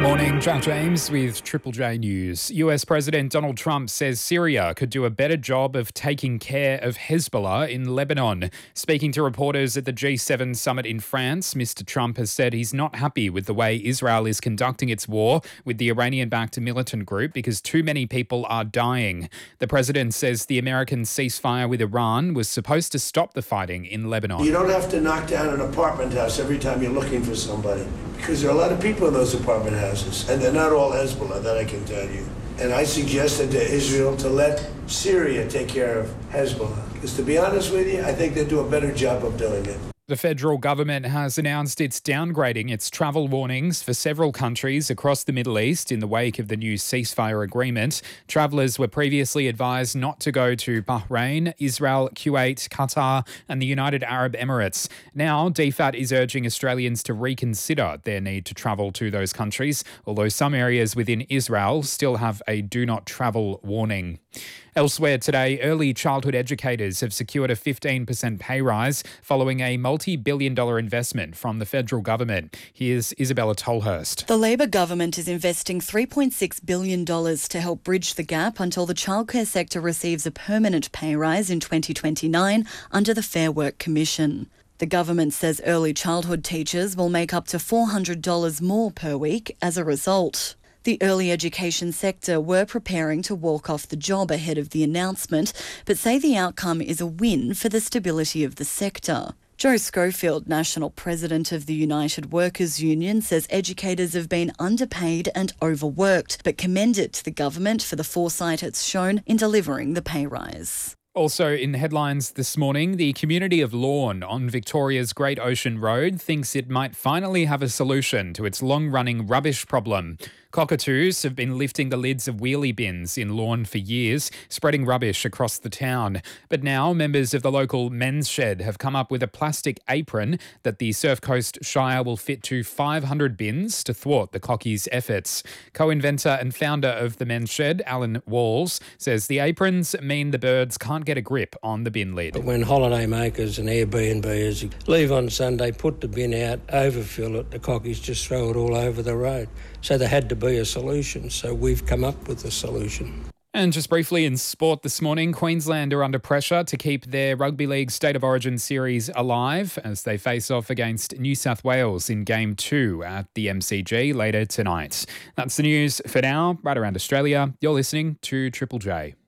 Morning, Jack James with Triple J News. US President Donald Trump says Syria could do a better job of taking care of Hezbollah in Lebanon. Speaking to reporters at the G7 summit in France, Mr. Trump has said he's not happy with the way Israel is conducting its war with the Iranian-backed militant group because too many people are dying. The president says the American ceasefire with Iran was supposed to stop the fighting in Lebanon. You don't have to knock down an apartment house every time you're looking for somebody, because there are a lot of people in those apartment houses, and they're not all Hezbollah, that I can tell you. And I suggested to Israel to let Syria take care of Hezbollah, because to be honest with you, I think they do a better job of doing it. The federal government has announced it's downgrading its travel warnings for several countries across the Middle East in the wake of the new ceasefire agreement. Travellers were previously advised not to go to Bahrain, Israel, Kuwait, Qatar and the United Arab Emirates. Now, DFAT is urging Australians to reconsider their need to travel to those countries, although some areas within Israel still have a do not travel warning. Elsewhere today, early childhood educators have secured a 15% pay rise following a multi-billion-dollar investment from the federal government. Here's Isabella Tolhurst. The Labor government is investing $3.6 billion to help bridge the gap until the childcare sector receives a permanent pay rise in 2029 under the Fair Work Commission. The government says early childhood teachers will make up to $400 more per week as a result. The early education sector were preparing to walk off the job ahead of the announcement, but say the outcome is a win for the stability of the sector. Joe Schofield, National President of the United Workers Union, says educators have been underpaid and overworked, but commended the government for the foresight it's shown in delivering the pay rise. Also in the headlines this morning, the community of Lorne on Victoria's Great Ocean Road thinks it might finally have a solution to its long-running rubbish problem. Cockatoos have been lifting the lids of wheelie bins in Lorne for years, spreading rubbish across the town. But now members of the local men's shed have come up with a plastic apron that the Surf Coast Shire will fit to 500 bins to thwart the cockies' efforts. Co-inventor and founder of the men's shed, Alan Walls, says the aprons mean the birds can't get a grip on the bin lid. When holiday makers and Airbnbers leave on Sunday, put the bin out, overfill it, the cockies just throw it all over the road. So there had to be a solution, so we've come up with a solution. And just briefly in sport this morning, Queensland are under pressure to keep their Rugby League State of Origin series alive as they face off against New South Wales in Game 2 at the MCG later tonight. That's the news for now, right around Australia. You're listening to Triple J.